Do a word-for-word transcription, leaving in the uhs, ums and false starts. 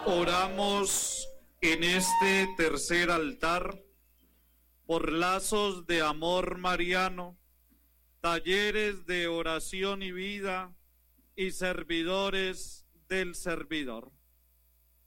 Oramos en este tercer altar por lazos de amor mariano, talleres de oración y vida y servidores del servidor.